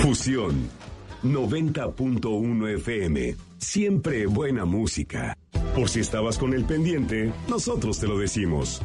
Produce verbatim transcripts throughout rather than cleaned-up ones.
Fusión noventa punto uno F M. Siempre buena música. Por si estabas con el pendiente, nosotros te lo decimos.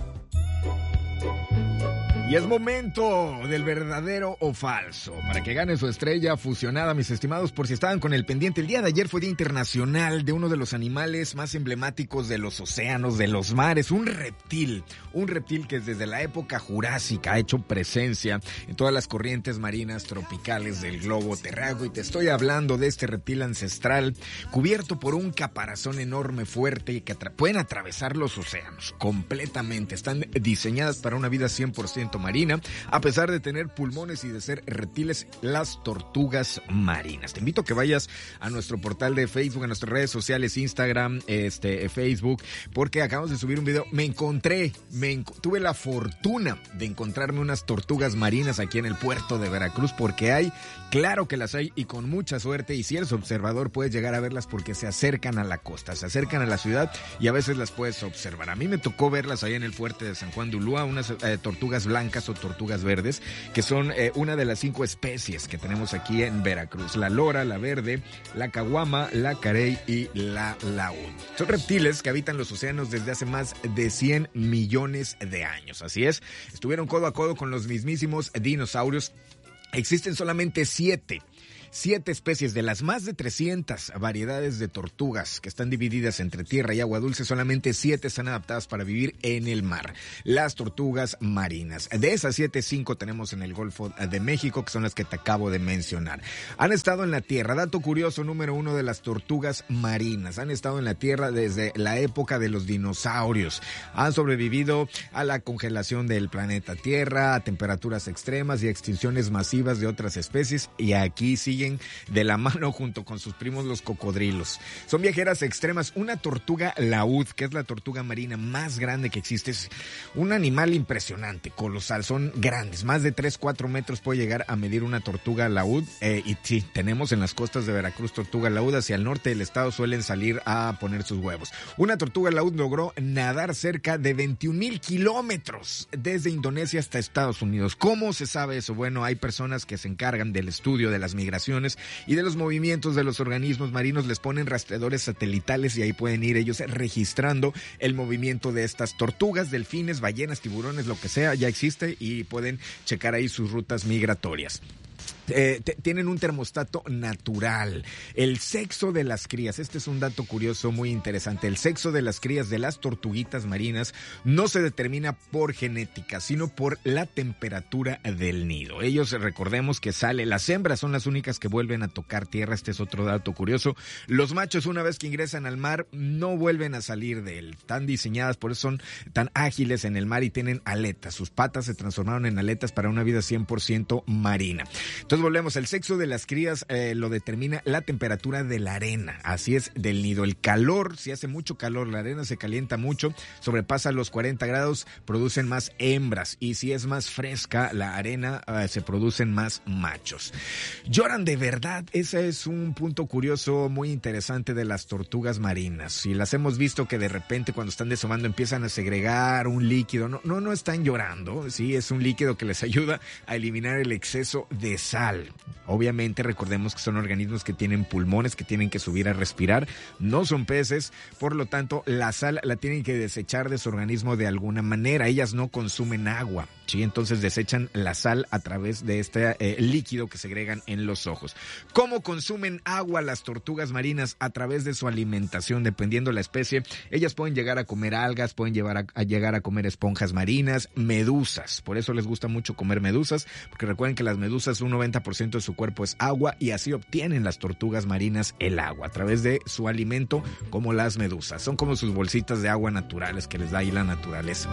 Y es momento del verdadero o falso, para que gane su estrella fusionada, mis estimados. Por si estaban con el pendiente, el día de ayer fue Día Internacional de uno de los animales más emblemáticos de los océanos, de los mares, un reptil, un reptil que desde la época jurásica ha hecho presencia en todas las corrientes marinas tropicales del globo terráqueo. Y te estoy hablando de este reptil ancestral, cubierto por un caparazón enorme, fuerte, y que atra- pueden atravesar los océanos completamente. Están diseñadas para una vida cien por ciento marina, a pesar de tener pulmones y de ser reptiles, las tortugas marinas. Te invito a que vayas a nuestro portal de Facebook, a nuestras redes sociales, Instagram, este, Facebook, porque acabamos de subir un video. Me encontré, me enco- tuve la fortuna de encontrarme unas tortugas marinas aquí en el puerto de Veracruz, porque hay, claro que las hay, y con mucha suerte, y si eres observador puedes llegar a verlas porque se acercan a la costa, se acercan a la ciudad y a veces las puedes observar. A mí me tocó verlas ahí en el fuerte de San Juan de Ulúa, unas eh, tortugas blancas o tortugas verdes, que son eh, una de las cinco especies que tenemos aquí en Veracruz: la lora, la verde, la caguama, la carey y la laúd. Son reptiles que habitan los océanos desde hace más de cien millones de años. Así es, estuvieron codo a codo con los mismísimos dinosaurios. Existen solamente siete Siete especies de las más de trescientas variedades de tortugas que están divididas entre tierra y agua dulce. Solamente siete están adaptadas para vivir en el mar: las tortugas marinas. De esas siete, cinco tenemos en el Golfo de México, que son las que te acabo de mencionar. Han estado en la tierra. Dato curioso número uno de las tortugas marinas: han estado en la tierra desde la época de los dinosaurios. Han sobrevivido a la congelación del planeta Tierra, a temperaturas extremas y a extinciones masivas de otras especies, y aquí siguen de la mano junto con sus primos los cocodrilos. Son viajeras extremas. Una tortuga laúd, que es la tortuga marina más grande que existe, es un animal impresionante, colosal. Son grandes, más de tres, cuatro metros puede llegar a medir una tortuga laúd. Eh, y sí, tenemos en las costas de Veracruz tortuga laúd. Hacia el norte del estado suelen salir a poner sus huevos. Una tortuga laúd logró nadar cerca de veintiún mil kilómetros desde Indonesia hasta Estados Unidos. ¿Cómo se sabe eso? Bueno, hay personas que se encargan del estudio de las migraciones y de los movimientos de los organismos marinos. Les ponen rastreadores satelitales y ahí pueden ir ellos registrando el movimiento de estas tortugas, delfines, ballenas, tiburones, lo que sea, ya existe, y pueden checar ahí sus rutas migratorias. Eh, t- tienen un termostato natural. El sexo de las crías, este es un dato curioso muy interesante. El sexo de las crías de las tortuguitas marinas no se determina por genética, sino por la temperatura del nido. Ellos, recordemos que sale, las hembras son las únicas que vuelven a tocar tierra. Este es otro dato curioso. Los machos, una vez que ingresan al mar, no vuelven a salir de él. Están diseñadas, por eso son tan ágiles en el mar y tienen aletas. Sus patas se transformaron en aletas para una vida cien por ciento marina. Entonces volvemos, el sexo de las crías eh, lo determina la temperatura de la arena, así es, del nido. El calor, si hace mucho calor, la arena se calienta mucho, sobrepasa los cuarenta grados, producen más hembras, y si es más fresca la arena, eh, se producen más machos. Lloran de verdad, ese es un punto curioso muy interesante de las tortugas marinas. Si las hemos visto que de repente cuando están desovando empiezan a segregar un líquido, no, no, no están llorando, sí, es un líquido que les ayuda a eliminar el exceso de sal. Obviamente recordemos que son organismos que tienen pulmones, que tienen que subir a respirar, no son peces, por lo tanto la sal la tienen que desechar de su organismo de alguna manera. Ellas no consumen agua, ¿sí? Entonces desechan la sal a través de este eh, líquido que segregan en los ojos. ¿Cómo consumen agua las tortugas marinas? A través de su alimentación, dependiendo la especie. Ellas pueden llegar a comer algas, pueden llevar a, a llegar a comer esponjas marinas, medusas. Por eso les gusta mucho comer medusas, porque recuerden que las medusas, un noventa por ciento de su cuerpo es agua, y así obtienen las tortugas marinas el agua a través de su alimento, como las medusas. Son como sus bolsitas de agua naturales que les da ahí la naturaleza.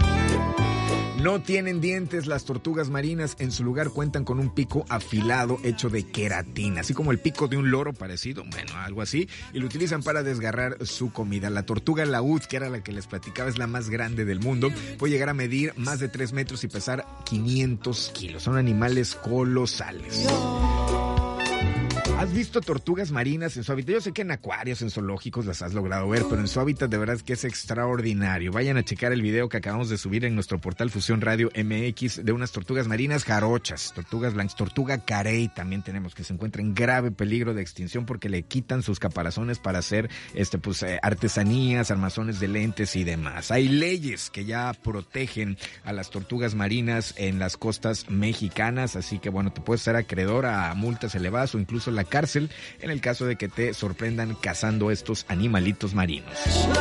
No tienen dientes las tortugas marinas. En su lugar cuentan con un pico afilado hecho de queratina, así como el pico de un loro parecido, bueno, algo así, y lo utilizan para desgarrar su comida. La tortuga laúd, que era la que les platicaba, es la más grande del mundo. Puede llegar a medir más de tres metros y pesar quinientos kilos. Son animales colosales. ¿Has visto tortugas marinas en su hábitat? Yo sé que en acuarios, en zoológicos las has logrado ver, pero en su hábitat de verdad es que es extraordinario. Vayan a checar el video que acabamos de subir en nuestro portal Fusión Radio M X de unas tortugas marinas jarochas, tortugas blancas, tortuga carey también tenemos, que se encuentra en grave peligro de extinción porque le quitan sus caparazones para hacer este pues eh, artesanías, armazones de lentes y demás. Hay leyes que ya protegen a las tortugas marinas en las costas mexicanas, así que bueno, te puedes ser acreedor a multas elevadas o incluso la cárcel en el caso de que te sorprendan cazando estos animalitos marinos.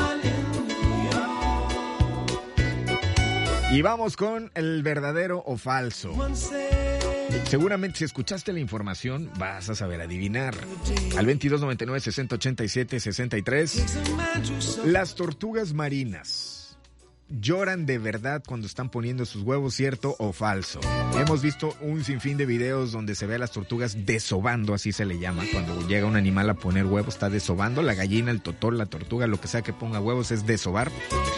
Y vamos con el verdadero o falso. Seguramente si escuchaste la información vas a saber adivinar. Al veintidós noventa y nueve sesenta ochenta y siete sesenta y tres. Las tortugas marinas lloran de verdad cuando están poniendo sus huevos, ¿cierto o falso? Hemos visto un sinfín de videos donde se ve a las tortugas desobando, así se le llama. Cuando llega un animal a poner huevos, está desobando. La gallina, el totol, la tortuga, lo que sea que ponga huevos es desovar.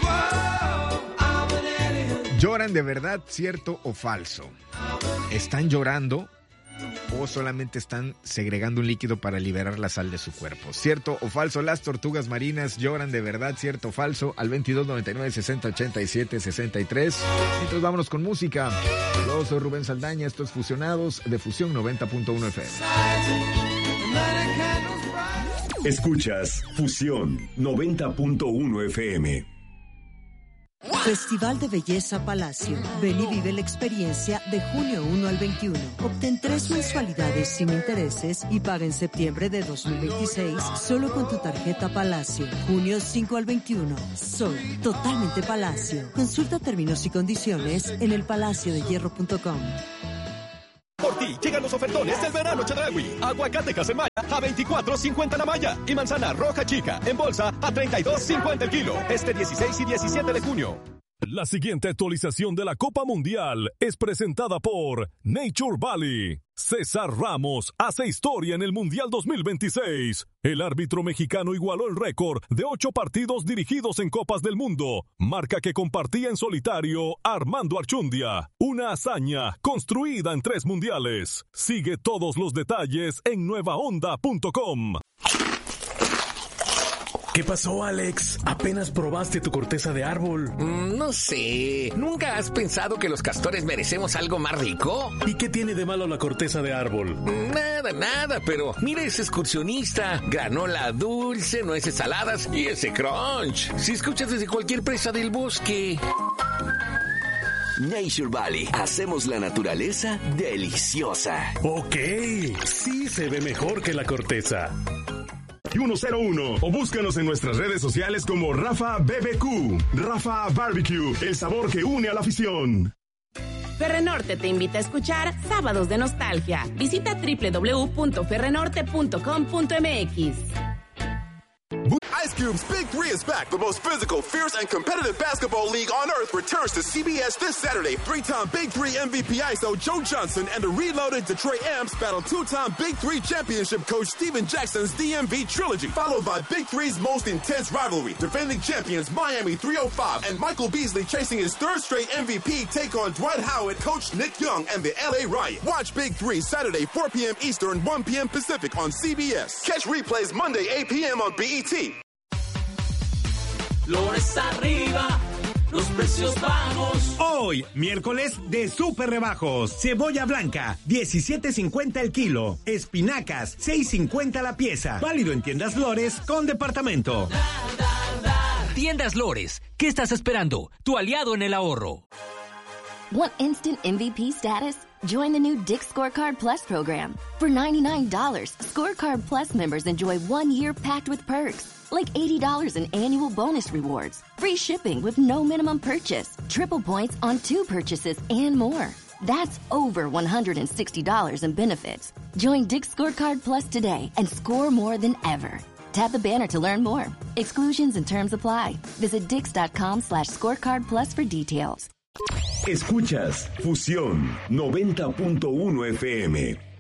¿Lloran de verdad, cierto o falso? ¿Están llorando o solamente están segregando un líquido para liberar la sal de su cuerpo? ¿Cierto o falso? Las tortugas marinas lloran de verdad, ¿cierto o falso? Al veintidós noventa y nueve sesenta ochenta y siete sesenta y tres. Entonces vámonos con música. Yo soy Rubén Saldaña, esto es Fusionados de Fusión noventa punto uno F M. Escuchas Fusión noventa punto uno F M. Festival de Belleza Palacio. Ven y vive la experiencia de junio uno al veintiuno. Obtén tres mensualidades sin intereses y paga en septiembre de dos mil veintiséis solo con tu tarjeta Palacio. junio cinco al veintiuno. Sol, totalmente Palacio. Consulta términos y condiciones en el palacio de hierro punto com. Por ti llegan los ofertones del verano Chedraui. Aguacate Casemaya a veinticuatro cincuenta la malla y manzana roja chica en bolsa a treinta y dos cincuenta el kilo. Este dieciséis y diecisiete de junio. La siguiente actualización de la Copa Mundial es presentada por Nature Valley. César Ramos hace historia en el Mundial dos mil veintiséis. El árbitro mexicano igualó el récord de ocho partidos dirigidos en Copas del Mundo, marca que compartía en solitario Armando Archundia. Una hazaña construida en tres mundiales. Sigue todos los detalles en nueva onda punto com. ¿Qué pasó, Alex? Apenas probaste tu corteza de árbol. Mm, no sé. ¿Nunca has pensado que los castores merecemos algo más rico? ¿Y qué tiene de malo la corteza de árbol? Nada, nada, pero mira ese excursionista. Granola dulce, nueces saladas y ese crunch. Si escuchas desde cualquier presa del bosque. Nature Valley. Hacemos la naturaleza deliciosa. Ok, sí se ve mejor que la corteza. uno cero uno o búscanos en nuestras redes sociales como Rafa B B Q. Rafa Barbecue, el sabor que une a la afición. Ferrenorte te invita a escuchar Sábados de Nostalgia. Visita doble u doble u doble u punto ferrenorte punto com punto m x. Ice Cube's Big Three is back. The most physical, fierce, and competitive basketball league on earth returns to C B S this Saturday. Three-time Big Three M V P I S O Joe Johnson and the reloaded Detroit Amps battle two-time Big Three championship coach Steven Jackson's D M V trilogy, followed by Big Three's most intense rivalry. Defending champions Miami three oh five and Michael Beasley chasing his third straight M V P take on Dwight Howard, coach Nick Young, and the L A Riot. Watch Big Three Saturday four p.m. Eastern, one p.m. Pacific on C B S. Catch replays Monday eight p.m. on B E T. Flores arriba, los precios bajos. Hoy, miércoles de súper rebajos. Cebolla blanca, diecisiete cincuenta el kilo. Espinacas, seis cincuenta la pieza. Válido en Tiendas Lores con departamento. Da, da, da. Tiendas Lores, ¿qué estás esperando? Tu aliado en el ahorro. Want instant M V P status? Join the new Dick's Scorecard Plus program. For ninety-nine dollars, Scorecard Plus members enjoy one year packed with perks. Like eighty dollars in annual bonus rewards, free shipping with no minimum purchase, triple points on two purchases, and more. That's over one hundred sixty dollars in benefits. Join Dick's Scorecard Plus today and score more than ever. Tap the banner to learn more. Exclusions and terms apply. Visit dix.com slash scorecard plus for details. Escuchas Fusión noventa punto uno F M.